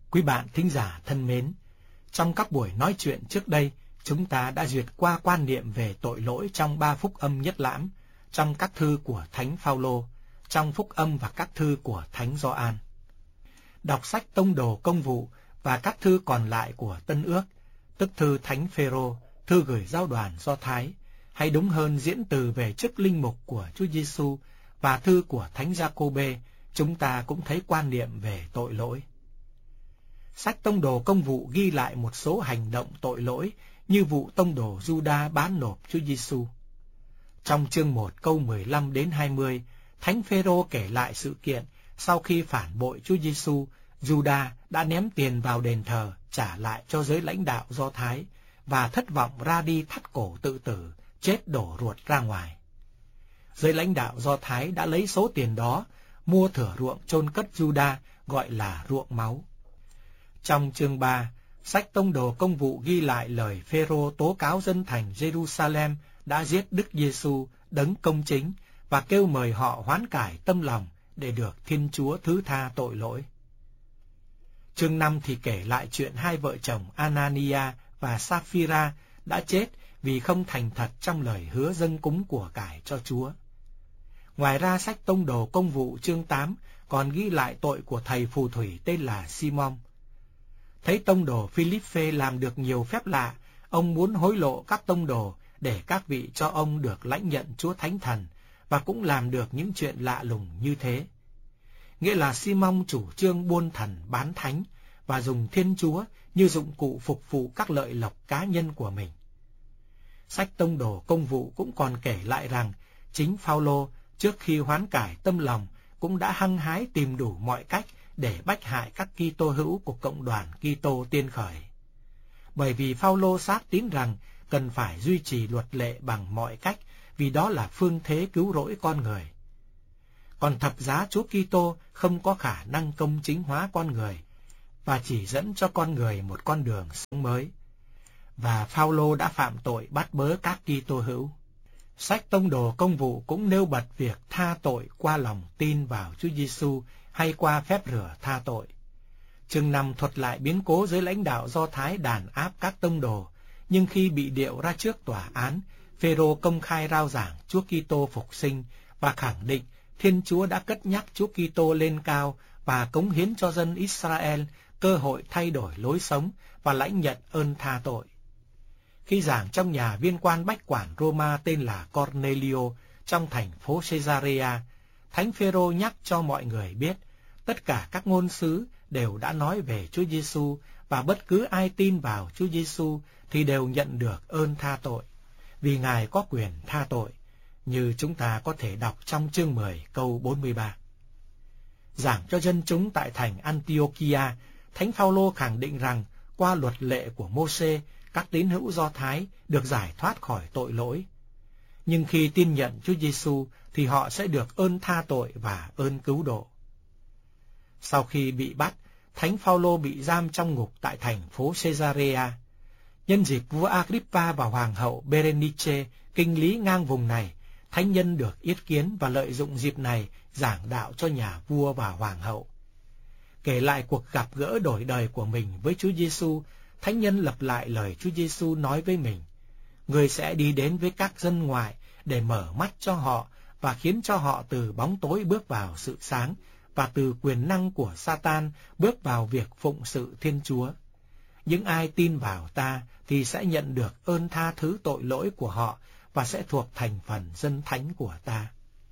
Quý bạn thính giả thân mến, trong các buổi nói chuyện trước đây, chúng ta đã duyệt qua quan niệm về tội lỗi trong 3 phúc âm nhất lãm, trong các thư của Thánh Phaolô, trong phúc âm và các thư của Thánh Gioan. Đọc sách Tông đồ Công vụ và các thư còn lại của Tân Ước, tức thư Thánh Phêrô, thư gửi giáo đoàn Do Thái, hay đúng hơn diễn từ về chức linh mục của Chúa Giêsu và thư của Thánh Giacôbê, chúng ta cũng thấy quan niệm về tội lỗi. Sách Tông đồ Công vụ ghi lại một số hành động tội lỗi như vụ tông đồ Giuđa bán nộp Chúa Giêsu. Trong chương 1 câu 15 đến 20, Thánh Phêrô kể lại sự kiện sau khi phản bội Chúa Giêsu, Giuđa đã ném tiền vào đền thờ trả lại cho giới lãnh đạo Do Thái và thất vọng ra đi thắt cổ tự tử, chết đổ ruột ra ngoài. Giới lãnh đạo Do Thái đã lấy số tiền đó mua thửa ruộng chôn cất Giuđa, gọi là ruộng máu. Trong chương 3, sách Tông đồ Công vụ ghi lại lời Phêrô tố cáo dân thành Jerusalem đã giết Đức Giêsu, đấng công chính, và kêu mời họ hoán cải tâm lòng để được Thiên Chúa thứ tha tội lỗi. Chương 5 thì kể lại chuyện hai vợ chồng Anania và Sapphira đã chết vì không thành thật trong lời hứa dâng cúng của cải cho Chúa. Ngoài ra, sách Tông đồ Công vụ chương 8 còn ghi lại tội của thầy phù thủy tên là Simon. Thấy tông đồ Philippe làm được nhiều phép lạ, ông muốn hối lộ các tông đồ để các vị cho ông được lãnh nhận Chúa Thánh Thần, và cũng làm được những chuyện lạ lùng như thế. Nghĩa là Simon chủ trương buôn thần bán thánh và dùng Thiên Chúa như dụng cụ phục vụ các lợi lộc cá nhân của mình. Sách Tông đồ Công vụ cũng còn kể lại rằng chính Phaolô trước khi hoán cải tâm lòng cũng đã hăng hái tìm đủ mọi cách để bách hại các Kitô hữu của cộng đoàn Kitô tiên khởi. Bởi vì Phaolô xác tín rằng cần phải duy trì luật lệ bằng mọi cách, vì đó là phương thế cứu rỗi con người. Còn thập giá Chúa Kitô không có khả năng công chính hóa con người và chỉ dẫn cho con người một con đường sống mới. Và Phaolô đã phạm tội bắt bớ các Kitô hữu. Sách Tông đồ Công vụ cũng nêu bật việc tha tội qua lòng tin vào Chúa Giêsu hay qua phép rửa tha tội. Chương 5 thuật lại biến cố giới lãnh đạo Do Thái đàn áp các tông đồ, nhưng khi bị điệu ra trước tòa án, Phêrô công khai rao giảng Chúa Kitô phục sinh và khẳng định Thiên Chúa đã cất nhắc Chúa Kitô lên cao và cống hiến cho dân Israel cơ hội thay đổi lối sống và lãnh nhận ơn tha tội. Khi giảng trong nhà viên quan bách quản Roma tên là Cornelio trong thành phố Caesarea, Thánh Phêrô nhắc cho mọi người biết tất cả các ngôn sứ đều đã nói về Chúa Giêsu, và bất cứ ai tin vào Chúa Giêsu thì đều nhận được ơn tha tội, vì Ngài có quyền tha tội, như chúng ta có thể đọc trong chương 10 câu 43. Giảng cho dân chúng tại thành Antiochia, Thánh Phaolô khẳng định rằng qua luật lệ của Mô-sê, các tín hữu Do Thái được giải thoát khỏi tội lỗi. Nhưng khi tin nhận Chúa Giêsu thì họ sẽ được ơn tha tội và ơn cứu độ. Sau khi bị bắt, Thánh Phaolô bị giam trong ngục tại thành phố Caesarea. Nhân dịp vua Agrippa và hoàng hậu Berenice kinh lý ngang vùng này, thánh nhân được yết kiến và lợi dụng dịp này giảng đạo cho nhà vua và hoàng hậu. Kể lại cuộc gặp gỡ đổi đời của mình với Chúa Giêsu, thánh nhân lặp lại lời Chúa Giêsu nói với mình: Người sẽ đi đến với các dân ngoại để mở mắt cho họ và khiến cho họ từ bóng tối bước vào sự sáng, và từ quyền năng của Satan bước vào việc phụng sự Thiên Chúa. Những ai tin vào ta thì sẽ nhận được ơn tha thứ tội lỗi của họ và sẽ thuộc thành phần dân thánh của ta.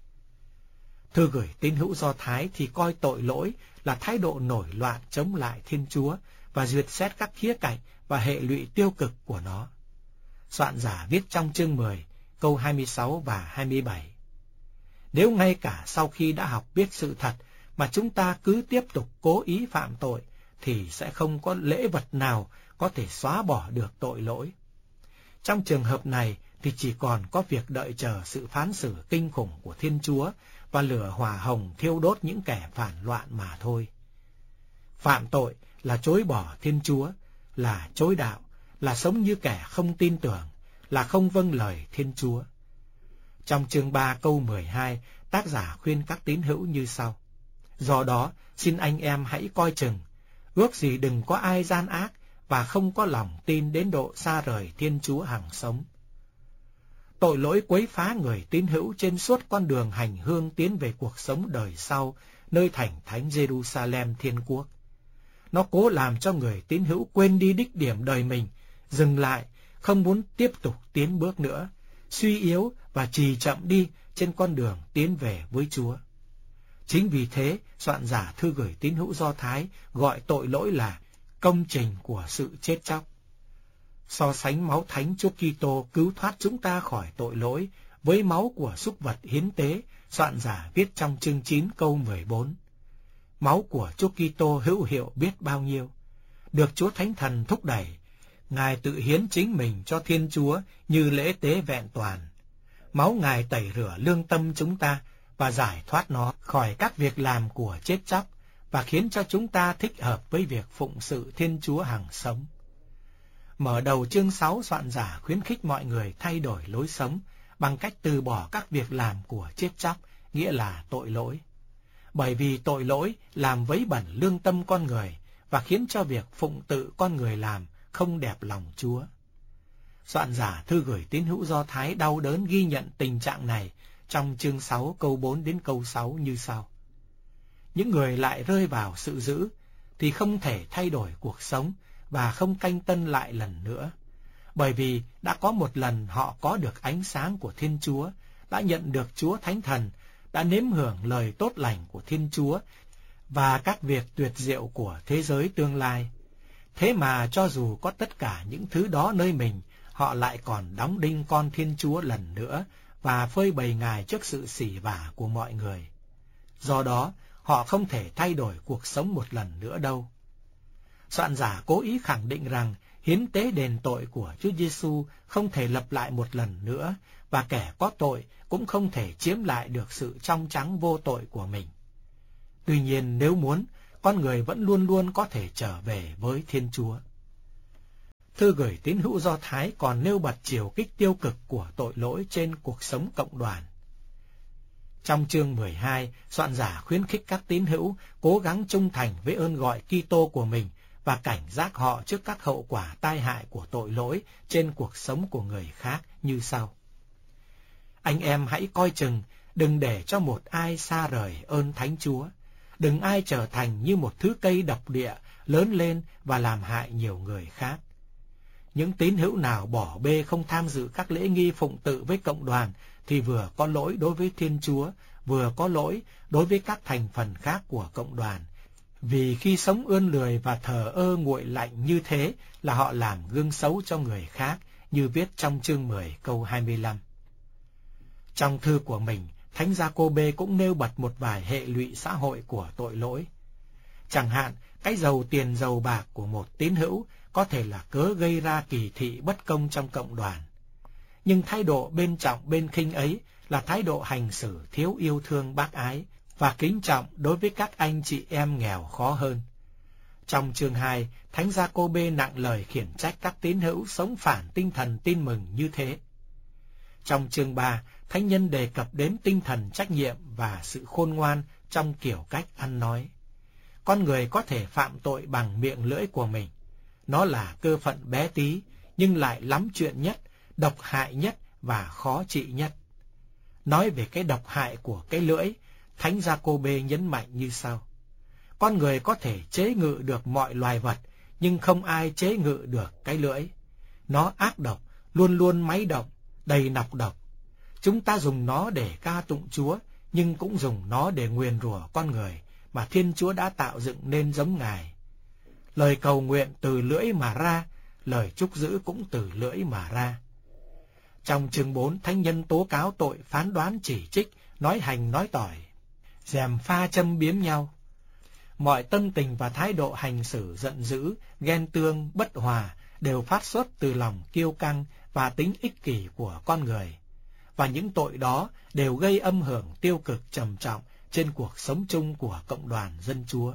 Thư gửi tín hữu Do Thái thì coi tội lỗi là thái độ nổi loạn chống lại Thiên Chúa và duyệt xét các khía cạnh và hệ lụy tiêu cực của nó. Soạn giả viết trong chương 10, câu 26 và 27. Nếu ngay cả sau khi đã học biết sự thật mà chúng ta cứ tiếp tục cố ý phạm tội, thì sẽ không có lễ vật nào có thể xóa bỏ được tội lỗi. Trong trường hợp này thì chỉ còn có việc đợi chờ sự phán xử kinh khủng của Thiên Chúa và lửa hỏa hồng thiêu đốt những kẻ phản loạn mà thôi. Phạm tội là chối bỏ Thiên Chúa, là chối đạo, là sống như kẻ không tin tưởng, là không vâng lời Thiên Chúa. Trong chương 3 câu 12, tác giả khuyên các tín hữu như sau: Do đó, xin anh em hãy coi chừng, ước gì đừng có ai gian ác và không có lòng tin đến độ xa rời Thiên Chúa hằng sống. Tội lỗi quấy phá người tín hữu trên suốt con đường hành hương tiến về cuộc sống đời sau, nơi thành thánh Jerusalem Thiên Quốc. Nó cố làm cho người tín hữu quên đi đích điểm đời mình, dừng lại, không muốn tiếp tục tiến bước nữa, suy yếu và trì chậm đi trên con đường tiến về với Chúa. Chính vì thế, soạn giả thư gửi tín hữu Do Thái gọi tội lỗi là công trình của sự chết chóc. So sánh máu thánh Chúa Kitô cứu thoát chúng ta khỏi tội lỗi với máu của súc vật hiến tế, soạn giả viết trong chương 9 câu 14. Máu của Chúa Kitô hữu hiệu biết bao nhiêu, được Chúa Thánh Thần thúc đẩy, Ngài tự hiến chính mình cho Thiên Chúa như lễ tế vẹn toàn. Máu Ngài tẩy rửa lương tâm chúng ta và giải thoát nó khỏi các việc làm của chết chóc và khiến cho chúng ta thích hợp với việc phụng sự Thiên Chúa hằng sống. Mở đầu chương 6, soạn giả khuyến khích mọi người thay đổi lối sống bằng cách từ bỏ các việc làm của chết chóc, nghĩa là tội lỗi. Bởi vì tội lỗi làm vấy bẩn lương tâm con người và khiến cho việc phụng tự con người làm không đẹp lòng Chúa. Soạn giả thư gửi tín hữu Do Thái đau đớn ghi nhận tình trạng này trong chương 6 câu 4 đến câu 6 như sau. Những người lại rơi vào sự dữ thì không thể thay đổi cuộc sống và không canh tân lại lần nữa, bởi vì đã có một lần họ có được ánh sáng của Thiên Chúa, đã nhận được Chúa Thánh Thần, đã nếm hưởng lời tốt lành của Thiên Chúa và các việc tuyệt diệu của thế giới tương lai. Thế mà cho dù có tất cả những thứ đó nơi mình, họ lại còn đóng đinh con Thiên Chúa lần nữa và phơi bày Ngài trước sự sỉ vả của mọi người. Do đó, họ không thể thay đổi cuộc sống một lần nữa đâu. Soạn giả cố ý khẳng định rằng hiến tế đền tội của Chúa Giêsu không thể lập lại một lần nữa, và kẻ có tội cũng không thể chiếm lại được sự trong trắng vô tội của mình. Tuy nhiên, nếu muốn, con người vẫn luôn luôn có thể trở về với Thiên Chúa. Thư gửi tín hữu Do Thái còn nêu bật chiều kích tiêu cực của tội lỗi trên cuộc sống cộng đoàn. Trong chương 12, soạn giả khuyến khích các tín hữu cố gắng trung thành với ơn gọi Kitô của mình và cảnh giác họ trước các hậu quả tai hại của tội lỗi trên cuộc sống của người khác như sau. Anh em hãy coi chừng, đừng để cho một ai xa rời ơn Thánh Chúa. Đừng ai trở thành như một thứ cây độc địa, lớn lên và làm hại nhiều người khác. Những tín hữu nào bỏ bê không tham dự các lễ nghi phụng tự với cộng đoàn thì vừa có lỗi đối với Thiên Chúa, vừa có lỗi đối với các thành phần khác của cộng đoàn. Vì khi sống ươn lười và thờ ơ nguội lạnh như thế là họ làm gương xấu cho người khác, như viết trong chương 10 câu 25. Trong thư của mình, Thánh Gia-cô-bê cũng nêu bật một vài hệ lụy xã hội của tội lỗi. Chẳng hạn, cái giàu tiền giàu bạc của một tín hữu có thể là cớ gây ra kỳ thị bất công trong cộng đoàn. Nhưng thái độ bên trọng bên khinh ấy là thái độ hành xử thiếu yêu thương bác ái và kính trọng đối với các anh chị em nghèo khó hơn. Trong chương 2, Thánh Gia-cô-bê nặng lời khiển trách các tín hữu sống phản tinh thần tin mừng như thế. Trong chương 3, Thánh nhân đề cập đến tinh thần trách nhiệm và sự khôn ngoan trong kiểu cách ăn nói. Con người có thể phạm tội bằng miệng lưỡi của mình. Nó là cơ phận bé tí, nhưng lại lắm chuyện nhất, độc hại nhất và khó trị nhất. Nói về cái độc hại của cái lưỡi, Thánh Gia-cô-bê nhấn mạnh như sau. Con người có thể chế ngự được mọi loài vật, nhưng không ai chế ngự được cái lưỡi. Nó ác độc, luôn luôn máy động, đầy nọc độc. Chúng ta dùng nó để ca tụng Chúa, nhưng cũng dùng nó để nguyền rủa con người mà Thiên Chúa đã tạo dựng nên giống Ngài. Lời cầu nguyện từ lưỡi mà ra, lời chúc giữ cũng từ lưỡi mà ra. Trong chương 4, Thánh nhân tố cáo tội phán đoán chỉ trích, nói hành nói tỏi, gièm pha châm biếm nhau. Mọi tâm tình và thái độ hành xử giận dữ, ghen tương, bất hòa đều phát xuất từ lòng kiêu căng và tính ích kỷ của con người. Và những tội đó đều gây âm hưởng tiêu cực trầm trọng trên cuộc sống chung của cộng đoàn dân Chúa.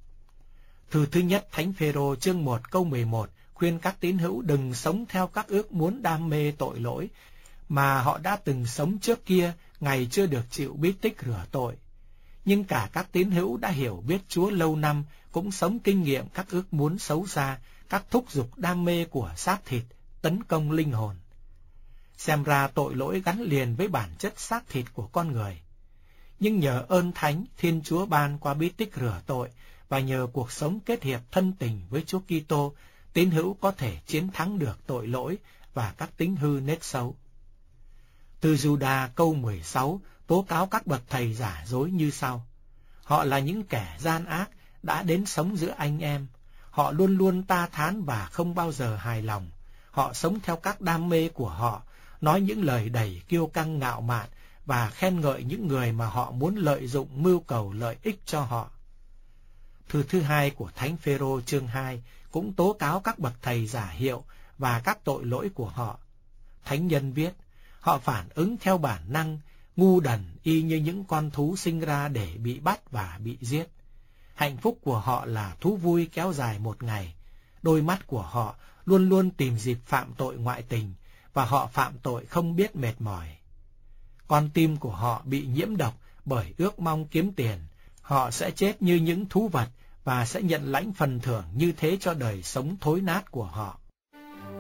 Thư thứ nhất Thánh Phêrô chương 1 câu 11 khuyên các tín hữu đừng sống theo các ước muốn đam mê tội lỗi mà họ đã từng sống trước kia, ngày chưa được chịu bí tích rửa tội. nhưng cả các tín hữu đã hiểu biết Chúa lâu năm cũng sống kinh nghiệm các ước muốn xấu xa, các thúc giục đam mê của xác thịt, tấn công linh hồn. Xem ra tội lỗi gắn liền với bản chất xác thịt của con người. Nhưng nhờ ơn thánh Thiên Chúa ban qua bí tích rửa tội và nhờ cuộc sống kết hiệp thân tình với Chúa Kitô, tín hữu có thể chiến thắng được tội lỗi và các tính hư nết xấu. Từ Giuđa câu 16 tố cáo các bậc thầy giả dối như sau: họ là những kẻ gian ác đã đến sống giữa anh em, họ luôn luôn ta thán và không bao giờ hài lòng, họ sống theo các đam mê của họ, nói những lời đầy kiêu căng ngạo mạn và khen ngợi những người mà họ muốn lợi dụng mưu cầu lợi ích cho họ. Thư thứ hai của Thánh Phêrô chương 2 cũng tố cáo các bậc thầy giả hiệu và các tội lỗi của họ. Thánh nhân viết, họ phản ứng theo bản năng, ngu đần y như những con thú sinh ra để bị bắt và bị giết. Hạnh phúc của họ là thú vui kéo dài một ngày. Đôi mắt của họ luôn luôn tìm dịp phạm tội ngoại tình, và họ phạm tội không biết mệt mỏi. Con tim của họ bị nhiễm độc bởi ước mong kiếm tiền. Họ sẽ chết như những thú vật và sẽ nhận lãnh phần thưởng như thế cho đời sống thối nát của họ.